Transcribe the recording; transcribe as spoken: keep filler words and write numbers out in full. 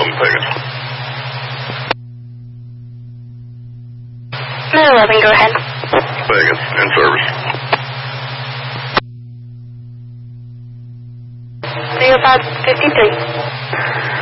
eleven, Vegas. nine eleven, go ahead. Vegas, in service. three oh five fifty-three.